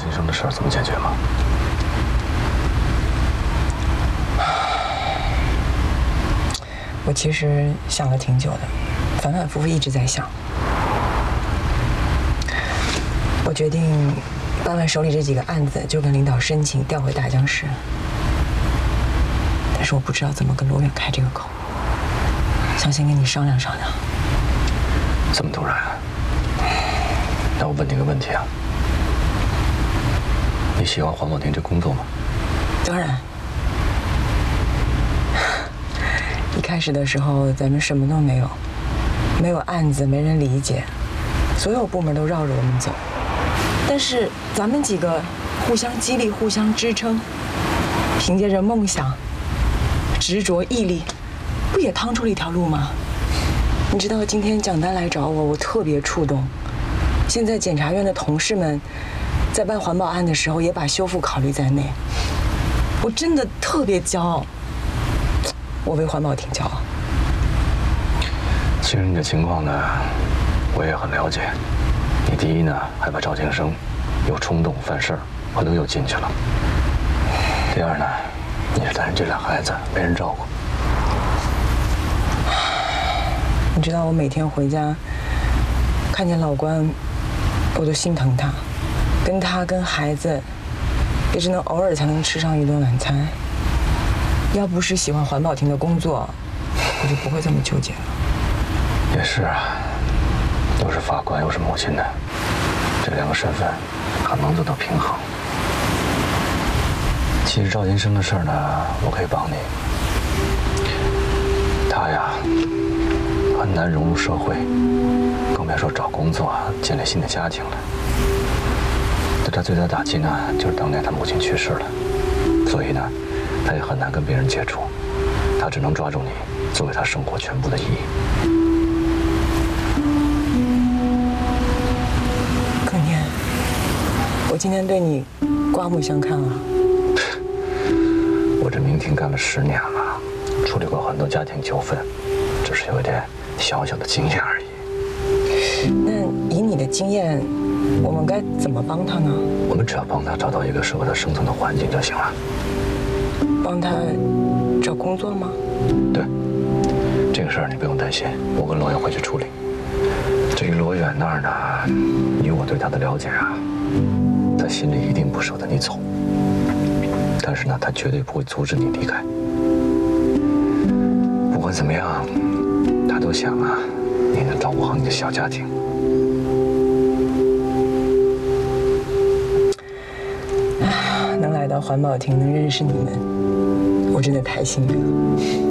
金生的事儿怎么解决吗？ 我其实想了挺久的，反反复复一直在想。我决定办完手里这几个案子，就跟领导申请调回大江市。但是我不知道怎么跟罗远开这个口，想先跟你商量商量。 这么突然？那我问你个问题啊，你喜欢黄宝庭这工作吗？ 当然。一开始的时候，咱们什么都没有，没有案子，没人理解，所有部门都绕着我们走。但是咱们几个互相激励，互相支撑，凭借着梦想、执着、毅力，不也趟出了一条路吗？你知道今天蒋丹来找我，我特别触动。现在检察院的同事们在办环保案的时候，也把修复考虑在内。我真的特别骄傲。我为环保挺骄傲。 其实你的情况呢，我也很了解。你第一呢，害怕赵庆生有冲动犯事儿，回头又进去了。第二呢，你是带着这俩孩子，没人照顾。 你知道我每天回家看见老关，我都心疼他，跟他跟孩子，也只能偶尔才能吃上一顿晚餐。要不是喜欢环保庭的工作，我就不会这么纠结了。 也是啊，又是法官又是母亲的，这两个身份很难做到平衡。其实赵金生的事儿呢，我可以帮你。他呀，很难融入社会，更别说找工作、建立新的家庭了。对他最大的打击呢，就是当年他母亲去世了，所以呢，他也很难跟别人接触，他只能抓住你，作为他生活全部的意义。 可念，我今天对你刮目相看啊！ 我这民庭干了10年了，处理过很多家庭纠纷，只是有一点小小的经验而已。 那以你的经验，我们该怎么帮他呢？ 我们只要帮他找到一个适合他生存的环境就行了。 帮他找工作吗？ 对，这个事儿你不用担心，我跟罗远会去处理。至于罗远那儿呢，以我对他的了解啊，他心里一定不舍得你走，但是呢，他绝对不会阻止你离开。不管怎么样，他都想啊，你能照顾好你的小家庭。 能来到环保庭，能认识你们，我真的太幸运了。